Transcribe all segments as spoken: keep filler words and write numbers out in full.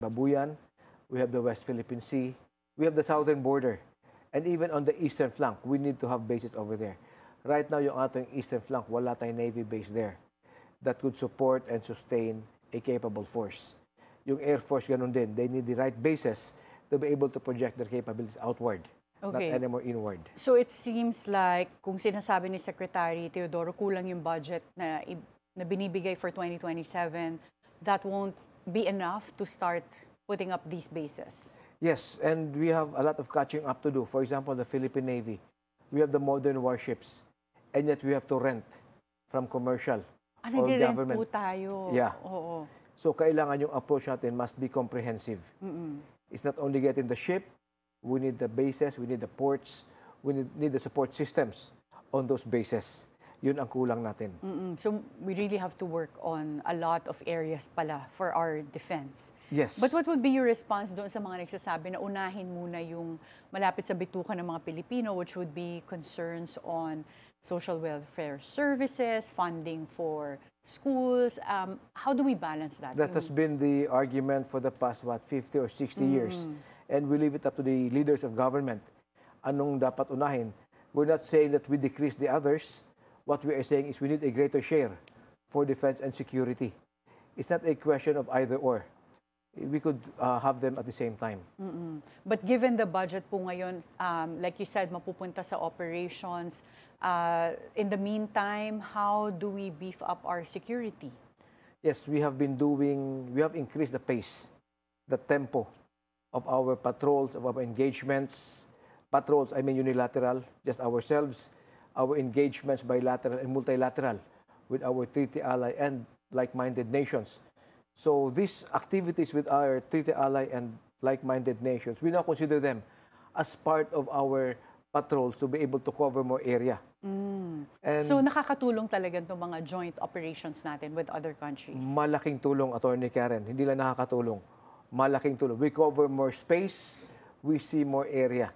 Babuyan, we have the West Philippine Sea, we have the southern border, and even on the eastern flank, we need to have bases over there. Right now, yung ating eastern flank, wala tayong Navy base there that could support and sustain a capable force. Yung Air Force, ganun din. They need the right bases to be able to project their capabilities outward, Okay. not anymore inward. So it seems like kung sinasabi ni Secretary Teodoro kulang yung budget na, i- na binibigay for twenty twenty-seven, that won't be enough to start putting up these bases. Yes, and we have a lot of catching up to do. For example, the Philippine Navy. We have the modern warships, and yet we have to rent from commercial Ah, or nagre-rent government. po tayo. Yeah. Oo. So kailangan yung approach natin must be comprehensive. Mm-mm. It's not only getting the ship, we need the bases, we need the ports, we need, need the support systems on those bases. Yun ang kulang natin. Mm-mm. So we really have to work on a lot of areas pala for our defense. Yes. But what would be your response doon sa mga nagsasabi na unahin muna yung malapit sa bituka ng mga Pilipino, which would be concerns on social welfare services, funding for schools? Um, how do we balance that? That Yung- has been the argument for the past, what, fifty or sixty years. And we leave it up to the leaders of government. Anong dapat unahin? We're not saying that we decrease the others. What we are saying is we need a greater share for defense and security. It's not a question of either or. We could uh, have them at the same time. Mm-mm. But given the budget po ngayon, um, like you said, mapupunta sa operations. Uh, in the meantime, how do we beef up our security? Yes, we have been doing, we have increased the pace, the tempo of our patrols, of our engagements. Patrols, I mean unilateral, just ourselves. Our engagements bilateral and multilateral with our treaty ally and like-minded nations. So these activities with our treaty ally and like-minded nations, we now consider them as part of our patrols to be able to cover more area. Mm. And So nakakatulong talaga itong mga joint operations natin with other countries. malaking tulong, Attorney Karen. Hindi lang nakakatulong. Malaking tulong. We cover more space, we see more area.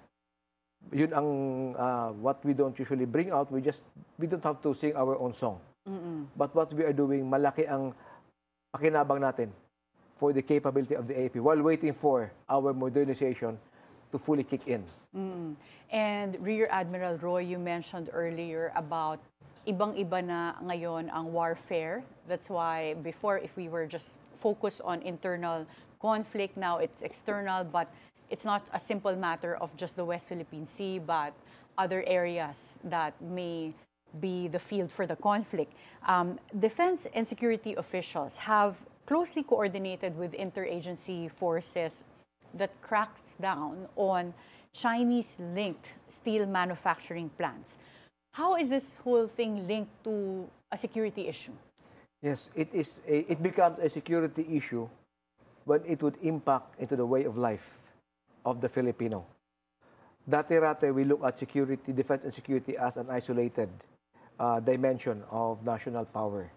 Yun ang uh, what we don't usually bring out. We just, we don't have to sing our own song. Mm-mm. But what we are doing, malaki ang pakinabang natin for the capability of the A P while waiting for our modernization to fully kick in. Mm. And Rear Admiral Roy, you mentioned earlier about ibang-iba na ngayon ang warfare. That's why before, if we were just focused on internal conflict, now it's external, but it's not a simple matter of just the West Philippine Sea, but other areas that may be the field for the conflict. Um, defense and security officials have closely coordinated with interagency forces that cracks down on Chinese-linked steel manufacturing plants. How is this whole thing linked to a security issue? Yes, it is. A, it becomes a security issue when it would impact into the way of life of the Filipino. Dati-rate, we look at security, defense and security as an isolated uh, dimension of national power.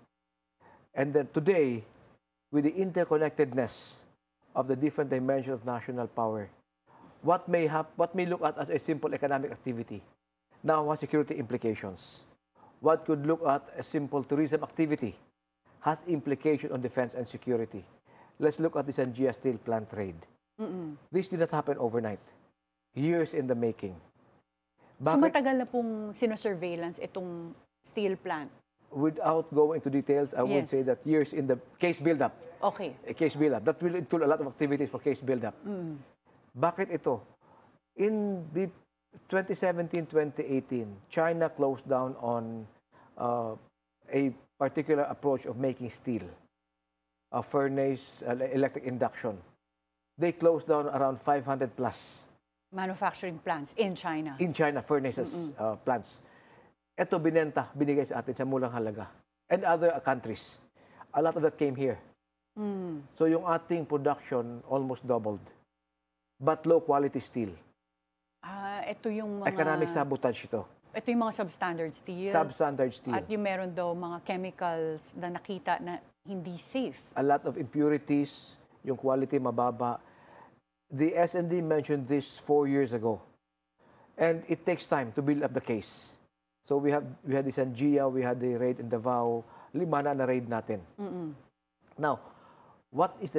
And then today, with the interconnectedness of the different dimensions of national power, what may hap- what may look at as a simple economic activity now has security implications. What could look at a simple tourism activity has implication on defense and security. Let's look at the Sangia Steel plant trade. Mm-mm. This did not happen overnight. Years in the making. So Bakit? matagal na pong sinosurveillance itong steel plant. Without going into details, I would Yes. say that years in the case build-up. Okay. A case build-up. That will include a lot of activities for case build-up. Mm. Bakit ito? In the twenty seventeen twenty eighteen, China closed down on uh, a particular approach of making steel, a furnace, uh, electric induction. They closed down around five hundred plus Manufacturing plants in China. in China, furnaces, uh, plants. Ito binenta, binigay sa atin sa mulang halaga. And other uh, countries. A lot of that came here. Mm. So yung ating production almost doubled. But low quality steel. Ah, ito yung mga Economic sabotage ito. ito yung mga substandard steel. Substandard steel. At yung meron daw mga chemicals na nakita na hindi safe. A lot of impurities, yung quality mababa. The S and D mentioned this four years ago. And it takes time to build up the case. So we have we had the Sangia, we had the raid in Davao, lima na na raid natin. Mm-mm. Now, what is the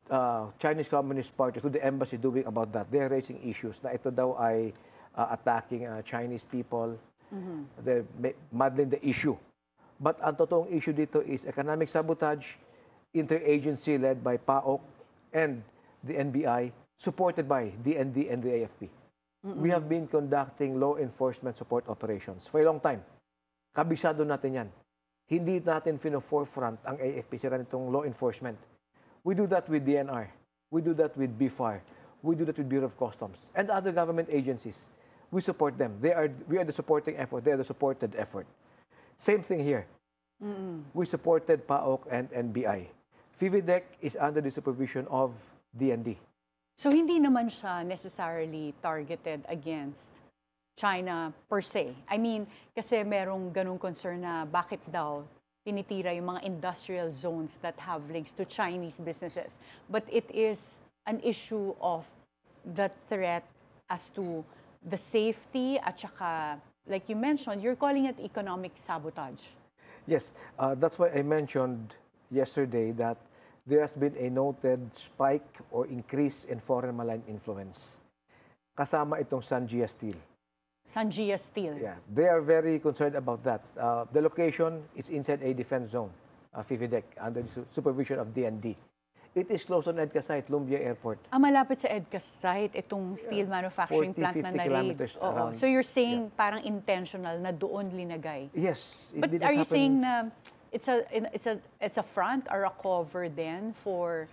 uh, Chinese Communist Party, through the embassy doing about that? They're raising issues na ito daw ay uh, attacking uh, Chinese people. Mm-hmm. They're muddling the issue. But ang totoong issue dito is economic sabotage, interagency led by PAOK and the N B I, supported by D N D and the A F P. Mm-mm. We have been conducting law enforcement support operations for a long time. Kabisado natin yan. Hindi natin fino-forefront ang A F P sa ganitong law enforcement. We do that with D N R. We do that with B F A R. We do that with Bureau of Customs and other government agencies. We support them. They are, we are the supporting effort. They are the supported effort. Same thing here. Mm-mm. We supported PAOK and N B I. FIVIDEC is under the supervision of D N D. So hindi naman siya necessarily targeted against China per se. I mean, kasi merong ganung concern na bakit daw tinitira yung mga industrial zones that have links to Chinese businesses. But it is an issue of the threat as to the safety at saka, like you mentioned, you're calling it economic sabotage. Yes, uh, that's why I mentioned yesterday that there has been a noted spike or increase in foreign malign influence. Kasama itong Sanjia Steel. Sanjia Steel. Yeah, they are very concerned about that. Uh, the location is inside a defense zone, uh, FIVIDEC, under the su supervision of D N D. It is close on EDCA site, Lumbia Airport. Ah, malapit sa EDCA site, itong steel yeah, manufacturing forty, plant na na-raid. Oo. So you're saying yeah. parang intentional na doon linagay? Yes. But are you saying na it's a, it's a, it's a front or a cover then for,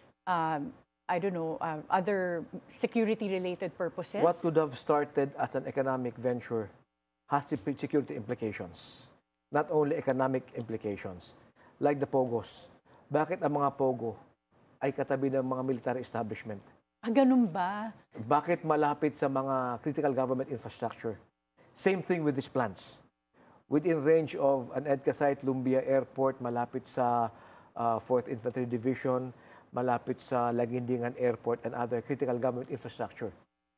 um, I don't know, uh, other security-related purposes? What could have started as an economic venture has security implications. Not only economic implications. Like the POGOs. Bakit ang mga POGO ay katabi ng mga military establishment? Ah, ganun ba? Bakit malapit sa mga critical government infrastructure? Same thing with these plants. Within range of an EDCA site, Lumbia Airport, malapit sa uh, fourth Infantry Division, malapit sa Laguindingan Airport and other critical government infrastructure.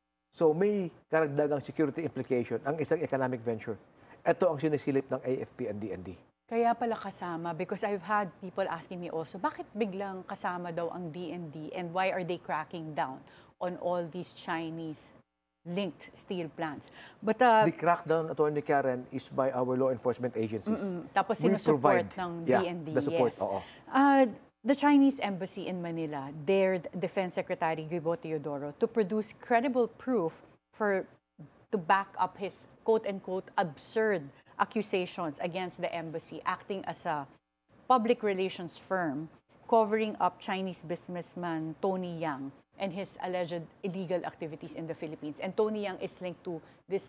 So may karagdagang security implication ang isang economic venture. Ito ang sinisilip ng A F P and D N D. Kaya pala kasama, because I've had people asking me also, bakit biglang kasama daw ang D N D and why are they cracking down on all these Chinese linked steel plants? But uh, the crackdown, Attorney Karen, is by our law enforcement agencies. Mm-mm. Tapos sinusupport ng yeah, D N D. The support, yes. oo. Uh, the Chinese embassy in Manila dared Defense Secretary Guibo Teodoro to produce credible proof for to back up his quote-unquote absurd accusations against the embassy acting as a public relations firm covering up Chinese businessman Tony Yang and his alleged illegal activities in the Philippines. And Tony Yang is linked to this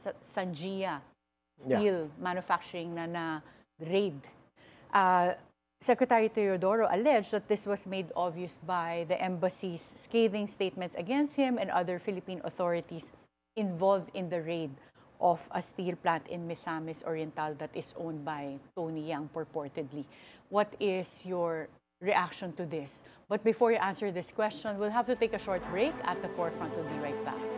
Sanjia steel yeah. manufacturing na na raid. Uh, Secretary Teodoro alleged that this was made obvious by the embassy's scathing statements against him and other Philippine authorities involved in the raid of a steel plant in Misamis Oriental that is owned by Tony Yang purportedly. What is your reaction to this? But before you answer this question, we'll have to take a short break. At the Forefront, we'll be right back.